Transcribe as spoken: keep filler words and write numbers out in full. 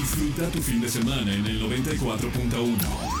Disfruta tu fin de semana en el noventa y cuatro punto uno.